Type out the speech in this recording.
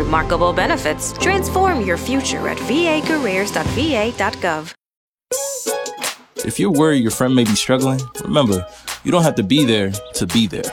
Remarkable benefits. Transform your future at vacareers.va.gov. If you're worried your friend may be struggling, remember, you don't have to be there to be there.